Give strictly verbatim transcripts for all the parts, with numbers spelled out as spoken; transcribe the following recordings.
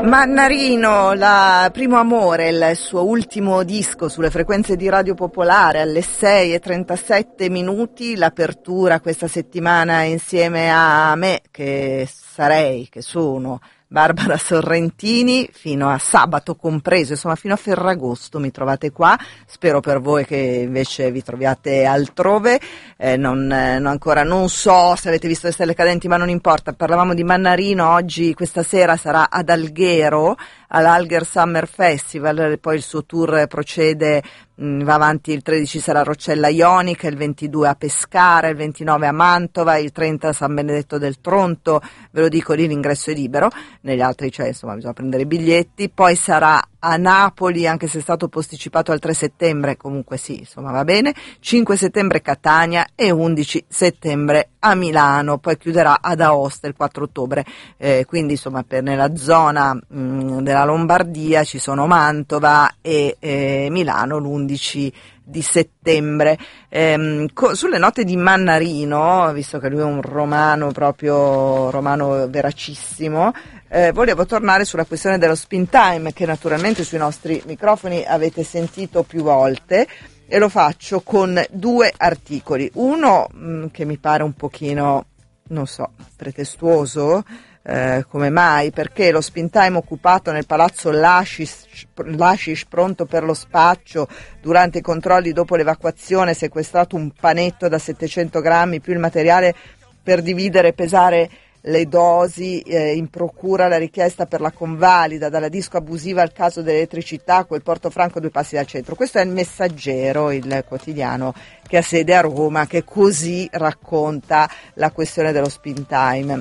Mannarino, la Primo Amore, il suo ultimo disco sulle frequenze di Radio Popolare alle sei e trentasette minuti, l'apertura questa settimana insieme a me che sarei, che sono Barbara Sorrentini, fino a sabato compreso, insomma fino a Ferragosto mi trovate qua, spero per voi che invece vi troviate altrove, eh, non, eh, no, ancora non so se avete visto le stelle cadenti ma non importa, parlavamo di Mannarino, oggi questa sera sarà ad Alghero, all'Alger Summer Festival, poi il suo tour procede, mh, va avanti, il tredici sarà a Roccella Ionica, il ventidue a Pescara, il ventinove a Mantova, il trenta a San Benedetto del Tronto, ve lo dico lì l'ingresso è libero, negli altri cioè insomma bisogna prendere i biglietti, poi sarà a Napoli anche se è stato posticipato al tre settembre, comunque sì insomma va bene, cinque settembre Catania e undici settembre a Milano, poi chiuderà ad Aosta il quattro ottobre, eh, quindi insomma per nella zona mh, della Lombardia ci sono Mantova e eh, Milano l'undici di settembre. Ehm, co- sulle note di Mannarino, visto che lui è un romano proprio romano veracissimo, eh, volevo tornare sulla questione dello spin time che naturalmente sui nostri microfoni avete sentito più volte e lo faccio con due articoli, uno mh, che mi pare un pochino, non so, pretestuoso. Eh, come mai? Perché lo spin time occupato nel palazzo Lascis, Lascis pronto per lo spaccio durante i controlli dopo l'evacuazione, sequestrato un panetto da settecento grammi più il materiale per dividere e pesare le dosi, eh, in procura la richiesta per la convalida, dalla disco abusiva al caso dell'elettricità, quel Portofranco due passi dal centro. Questo è il Messaggero, il quotidiano che ha sede a Roma, che così racconta la questione dello spin time.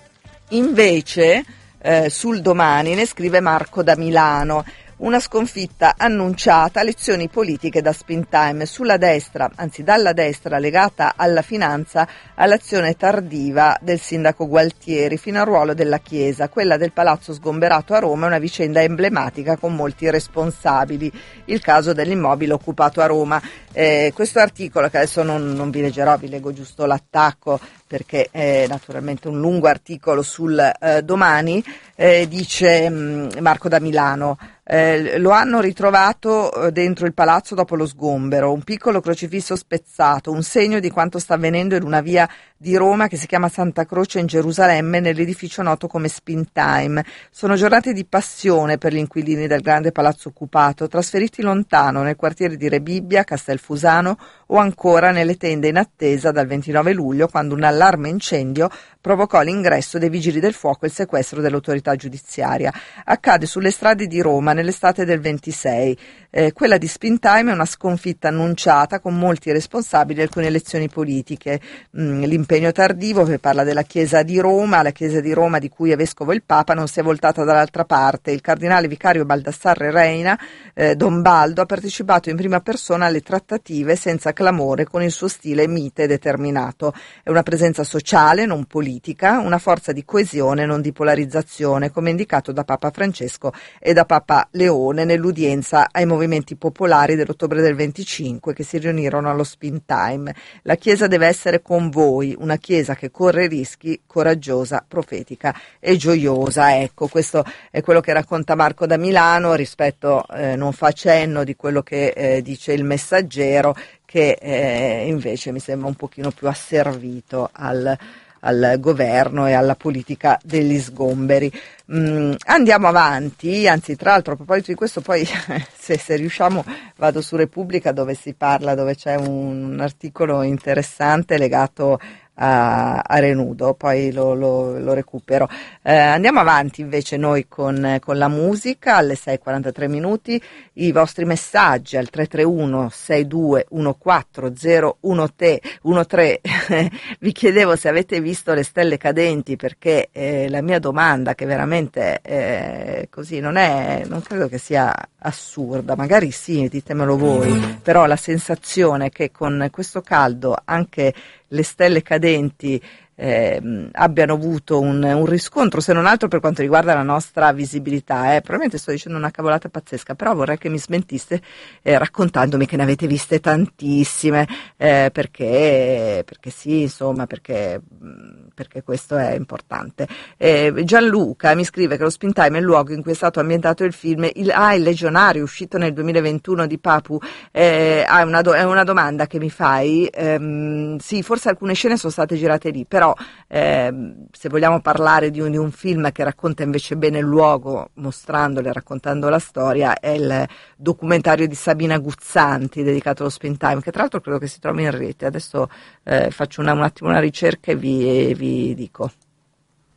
Invece eh, sul Domani ne scrive Marco da Milano, una sconfitta annunciata, lezioni politiche da spin time, sulla destra, anzi dalla destra legata alla finanza, all'azione tardiva del sindaco Gualtieri fino al ruolo della Chiesa, quella del palazzo sgomberato a Roma è una vicenda emblematica con molti responsabili, il caso dell'immobile occupato a Roma. Eh, questo articolo che adesso non, non vi leggerò, vi leggo giusto l'attacco perché è naturalmente un lungo articolo sul eh, Domani, eh, dice mh, Marco da Milano, eh, lo hanno ritrovato eh, dentro il palazzo dopo lo sgombero, un piccolo crocifisso spezzato, un segno di quanto sta avvenendo in una via di Roma che si chiama Santa Croce in Gerusalemme, nell'edificio noto come Spin Time. Sono giornate di passione per gli inquilini del grande palazzo occupato, trasferiti lontano nel quartiere di Rebibbia, Castelfusano o ancora nelle tende in attesa dal ventinove luglio, quando un allarme incendio provocò l'ingresso dei vigili del fuoco e il sequestro dell'autorità giudiziaria. Accade sulle strade di Roma nell'estate del ventisei. Eh, quella di Spin Time è una sconfitta annunciata con molti responsabili e alcune elezioni politiche. Mm, l'impegno tardivo, che parla della Chiesa di Roma, la Chiesa di Roma di cui è vescovo il Papa, non si è voltata dall'altra parte. Il cardinale vicario Baldassarre Reina, eh, Don Baldo, ha partecipato in prima persona alle trattative senza clamore con il suo stile mite e determinato. È una presenza sociale, non politica, una forza di coesione, non di polarizzazione, come indicato da Papa Francesco e da Papa Leone nell'udienza ai movimenti popolari dell'ottobre del venticinque che si riunirono allo Spin Time. La Chiesa deve essere con voi, una Chiesa che corre rischi, coraggiosa, profetica e gioiosa. Ecco, questo è quello che racconta Marco da Milano, rispetto, eh, non fa cenno di quello che eh, dice il Messaggero, che eh, invece mi sembra un pochino più asservito al al governo e alla politica degli sgomberi. Mm, andiamo avanti, anzi tra l'altro a proposito di questo poi se, se riusciamo vado su Repubblica dove si parla, dove c'è un, un articolo interessante legato a, a Renudo, poi lo, lo, lo recupero. Eh, andiamo avanti invece noi con, con la musica alle sei e quarantatré minuti, i vostri messaggi al tre tre uno sei due uno quattro zero uno tre. Vi chiedevo se avete visto le stelle cadenti, perché eh, la mia domanda, che veramente eh, così non è, non credo che sia assurda, magari sì, ditemelo voi, però la sensazione che con questo caldo anche le stelle cadenti eh, abbiano avuto un, un riscontro, se non altro per quanto riguarda la nostra visibilità. Eh. Probabilmente sto dicendo una cavolata pazzesca, però vorrei che mi smentiste eh, raccontandomi che ne avete viste tantissime, eh, perché, perché sì, insomma, perché, perché questo è importante. Eh, Gianluca mi scrive che lo Spin Time è il luogo in cui è stato ambientato il film il, ah, il Legionario, uscito nel duemilaventuno di Papu. Eh, ah, è, una do, è una domanda che mi fai. Ehm, sì, forse alcune scene sono state girate lì, però ehm, se vogliamo parlare di un, di un film che racconta invece bene il luogo, mostrandolo e raccontando la storia, è il documentario di Sabina Guzzanti dedicato allo Spin Time, che tra l'altro credo che si trovi in rete. Adesso eh, faccio una, un attimo una ricerca e vi, e vi dico.